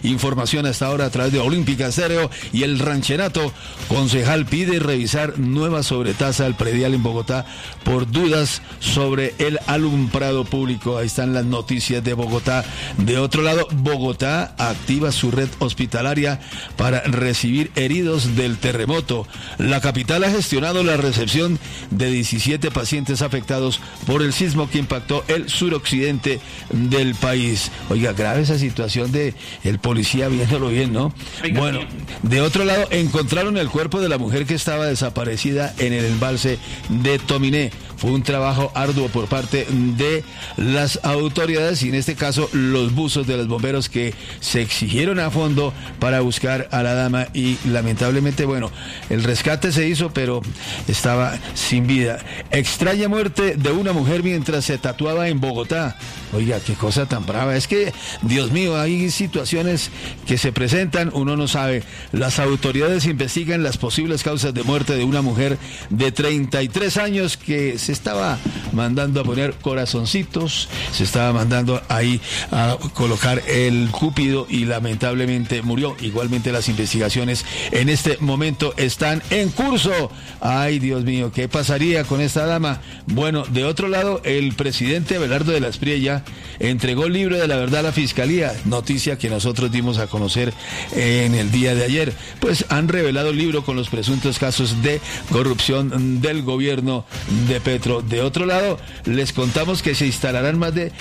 información hasta ahora a través de Olímpica Estéreo. Y el Ranchenato, concejal, pide revisar nueva sobretasa al predial en Bogotá por dudas sobre el alumbrado público. Ahí están las noticias de Bogotá. De otro lado, Bogotá activa su red hospitalaria para recibir heridos del terremoto. La capital ha gestionado la recepción de 17 pacientes afectados por el sismo que impactó el suroccidente del país. Oiga, grave esa situación de el policía viéndolo bien, ¿no? Bueno, de otro lado, encontraron el cuerpo de la mujer que estaba desaparecida en el embalse de Tominé. Fue un trabajo arduo por parte de las autoridades y en este caso los buzos de los bomberos que se exigieron a fondo para buscar a la dama y lamentablemente, bueno, el rescate se hizo pero estaba sin vida. Extraña muerte de una mujer mientras se tatuaba en Bogotá. Oiga, qué cosa tan brava. Es que, Dios mío, hay situaciones que se presentan, uno no sabe. Las autoridades investigan las posibles causas de muerte de una mujer de 33 años que se estaba mandando a poner corazoncitos, se estaba mandando ahí a colocar el cúpido y lamentablemente murió. Igualmente las investigaciones en este momento están en curso. Ay, Dios mío, ¿qué pasaría con esta dama? Bueno, de otro lado, el presidente Abelardo de la Espriella entregó el libro de la verdad a la Fiscalía, noticia que nosotros dimos a conocer en el día de ayer. Pues han revelado el libro con los presuntos casos de corrupción del gobierno de Petro. De otro lado, les contamos que se instalarán más de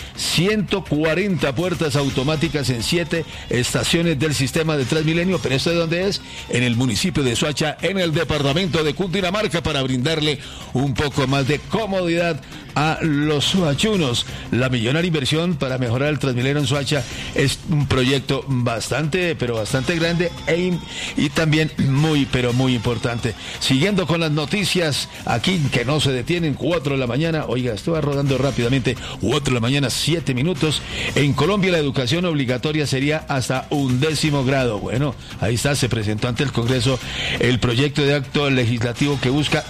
140 puertas automáticas en 7 estaciones del sistema de Transmilenio. ¿Pero esto de dónde es? En el municipio de Soacha, en el departamento de Cundinamarca, para brindarle un poco más de comodidad a los soachunos. La millonaria inversión para mejorar el Transmilenio en Soacha es un proyecto bastante grande y también muy importante. Siguiendo con las noticias aquí que no se detienen, 4 de la mañana, oiga, esto va rodando rápidamente, 4 de la mañana, 7 minutos. En Colombia la educación obligatoria sería hasta 11º grado. Bueno, ahí está, se presentó ante el Congreso el proyecto de acto legislativo que busca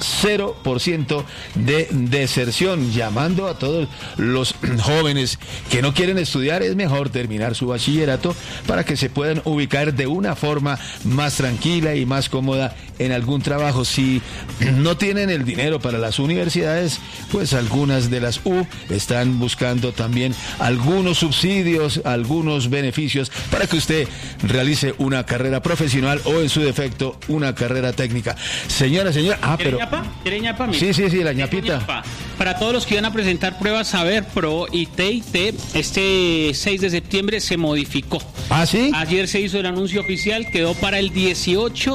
0% de deserción, llamando a todos los jóvenes que no quieren estudiar, es mejor terminar su bachillerato para que se puedan ubicar de una forma más tranquila y más cómoda en algún trabajo. Si no tienen el dinero para las universidades, pues algunas de las U están buscando también algunos subsidios, algunos beneficios para que usted realice una carrera profesional o en su defecto una carrera técnica. Señora, pero... ¿Quiere ñapa? Sí, la ñapita. Para todos los que iban a presentar pruebas Saber Pro y TIT, este 6 de septiembre se modificó. ¿Ah, sí? Ayer se hizo el anuncio oficial, quedó para el 18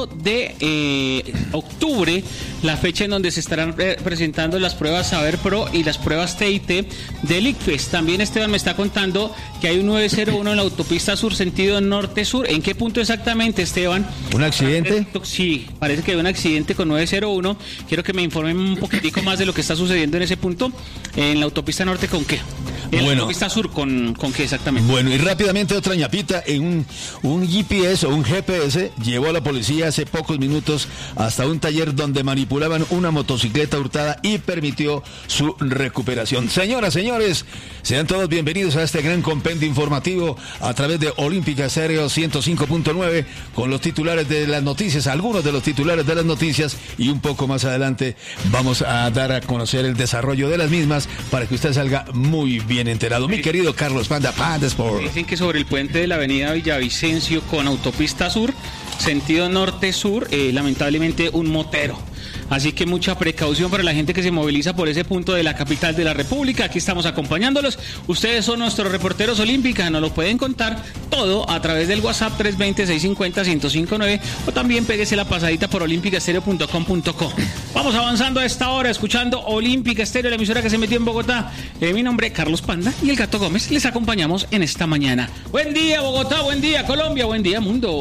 de octubre, la fecha en donde se estarán presentando las pruebas Saber Pro y las pruebas TIT del ICFES. También Esteban me está contando que hay un 901 en la autopista sur, sentido norte-sur. ¿En qué punto exactamente, Esteban? ¿Un accidente? Sí, parece que hay un accidente con 901. Quiero que me informen un poquitico más de lo que está sucediendo en ese punto. En la autopista norte, ¿con qué? En la autopista sur, ¿con qué exactamente? Bueno, y rápidamente otra ñapita. En un GPS o un GPS llevó a la policía hace pocos minutos hasta un taller donde manipulaban una motocicleta hurtada y permitió su recuperación. Señoras, señores, sean todos bienvenidos a este gran compendio informativo a través de Olímpica Estéreo 105.9 con los titulares de las noticias, algunos de los titulares de las noticias, y un poco más adelante vamos a dar a conocer el desarrollo de las mismas para que usted salga muy bien enterado. Mi querido Carlos Panda Sport. Dicen que sobre el puente de la avenida Villavicencio con autopista sur, sentido norte-sur, lamentablemente un motero. Así que mucha precaución para la gente que se moviliza por ese punto de la capital de la República. Aquí estamos acompañándolos. Ustedes son nuestros reporteros Olímpica. Nos lo pueden contar todo a través del WhatsApp 320-650-1059 o también péguese la pasadita por olímpicaestereo.com.co. Vamos avanzando a esta hora, escuchando Olímpica Estéreo, la emisora que se metió en Bogotá. Mi nombre es Carlos Panda y el Gato Gómez. Les acompañamos en esta mañana. Buen día, Bogotá. Buen día, Colombia. Buen día, mundo.